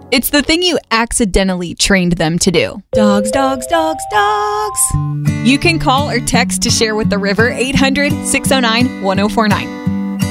It's the thing you accidentally trained them to do. Dogs, dogs, dogs, dogs. You can call or text to share with the river 800-609-1049.